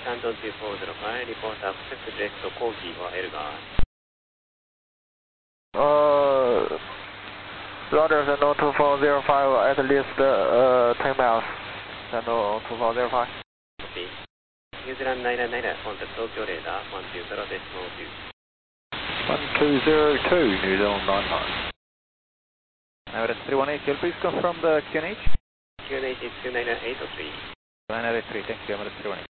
Canton 2405, report access direct to Corky or Elgar. Roger, Sando 2405, at least 10 miles. Sando 2405. Copy. New Zealand 999, contact Tokyo radar 120.2. 1202, New Zealand 99. Everest 318, can you please confirm the QNH? QNH is 29803. 983, thank you, Everest 318.